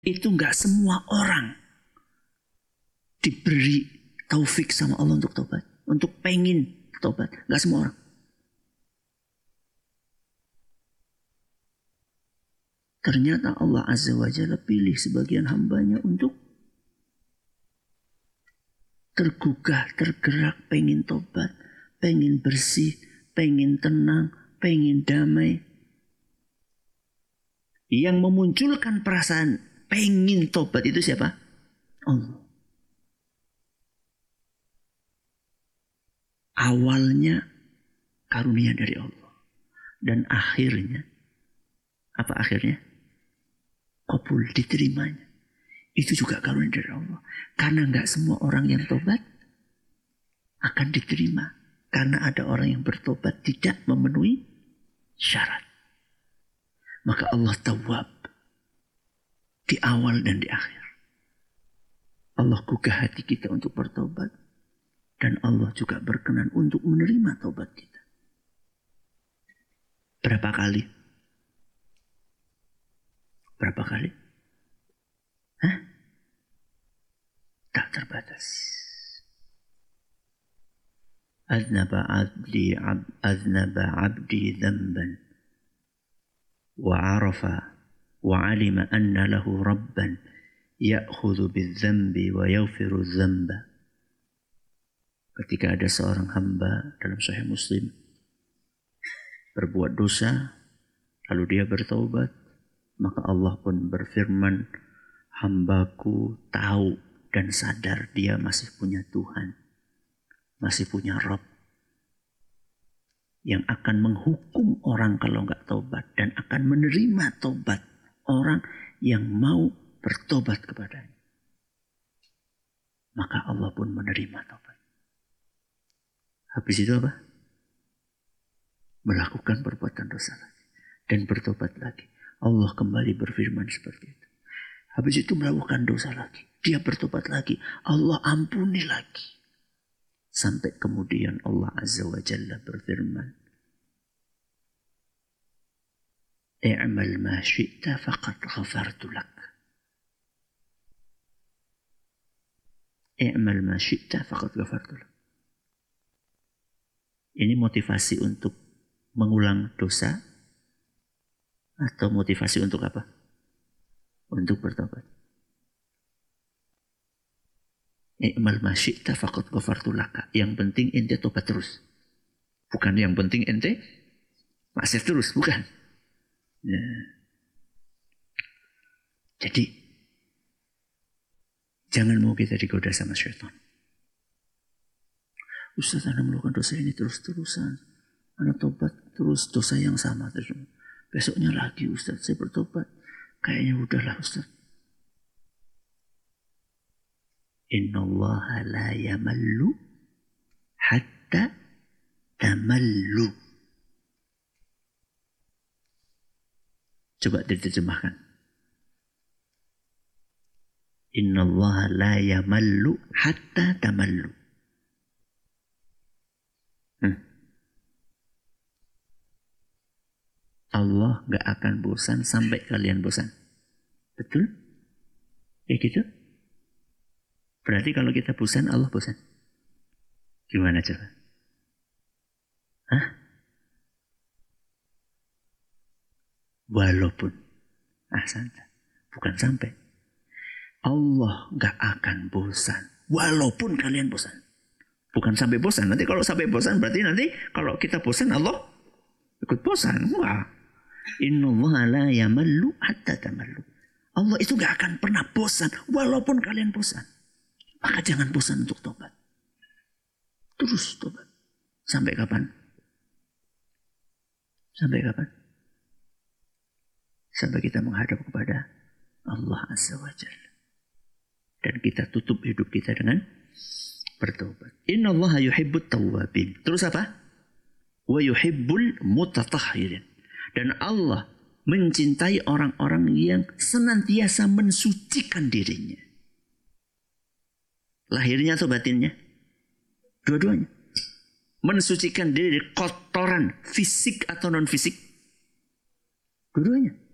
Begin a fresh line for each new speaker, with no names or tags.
Itu nggak semua orang diberi taufik sama Allah untuk tobat, untuk pengen tobat. Nggak semua orang. Ternyata Allah Azza wa Jalla pilih sebagian hambanya untuk tergugah, tergerak, pengen tobat, pengen bersih, pengen tenang, pengen damai. Yang memunculkan perasaan pengen tobat itu siapa? Allah. Awalnya karunia dari Allah. Dan akhirnya, apa akhirnya? Qabul, diterimanya. Itu juga karunia dari Allah. Karena nggak semua orang yang tobat akan diterima. Karena ada orang yang bertobat tidak memenuhi syarat. Maka Allah tawwab di awal dan di akhir. Allah gugah hati kita untuk bertobat. Dan Allah juga berkenan untuk menerima tobat kita. Berapa kali? Berapa kali? Hah? Tak terbatas. Aznaba abdi dhanban wa arafa wa alima anna lahu rabban ya'khudhu bil-dhanbi wa yaghfiru dhanba. Ketika ada seorang hamba dalam Sahih Muslim berbuat dosa lalu dia bertaubat, maka Allah pun berfirman, hambaku tahu dan sadar dia masih punya Tuhan, masih punya Rabb yang akan menghukum orang kalau nggak tobat dan akan menerima tobat orang yang mau bertobat kepadanya. Maka Allah pun menerima tobat. Habis itu apa? Melakukan perbuatan dosa lagi dan bertobat lagi. Allah kembali berfirman seperti itu. Habis itu melakukan dosa lagi, dia bertobat lagi, Allah ampuni lagi. Sampai kemudian Allah Azza wa Jalla berfirman, i'mal ma syi'ta faqad ghafartu lak. I'mal ma syi'ta faqad ghafartu lak. Ini motivasi untuk mengulang dosa atau motivasi untuk apa? Untuk bertobat. I'mal ma syi'ta faqad ghafartu laka. Yang penting ente tobat terus. Bukan yang penting ente maksiat terus, bukan. Ya. Jadi jangan mau kita digoda sama syaitan. Ustaz, Anda melakukan dosa ini terus-terusan. Anda tobat terus dosa yang sama terus. Besoknya lagi Ustaz, saya bertobat. Kayaknya udahlah Ustaz. Innallaha la yamallu hatta tamallu. Coba diterjemahkan. Innallaha la yamallu hatta tamallu. Allah gak akan bosan sampai kalian bosan. Betul? Ya gitu? Berarti kalau kita bosan, Allah bosan. Gimana coba? Hah? Walaupun. Santai. Bukan sampai. Allah gak akan bosan. Walaupun kalian bosan. Bukan sampai bosan. Nanti kalau sampai bosan, berarti nanti kalau kita bosan, Allah ikut bosan. Wah. Innallaha la yamallu hatta tamallu. Allah itu gak akan pernah bosan. Walaupun kalian bosan. Maka jangan bosan untuk tobat. Terus tobat. Sampai kapan? Sampai kapan? Sampai kita menghadap kepada Allah Azza wa Jalla. Dan kita tutup hidup kita dengan bertobat. Innallaha yuhibbut tawwabin. Terus apa? Wa yuhibbul mutatahhirin. Dan Allah mencintai orang-orang yang senantiasa mensucikan dirinya. Lahirnya atau batinnya? Dua-duanya. Mensucikan diri dari kotoran fisik atau non-fisik? Dua-duanya.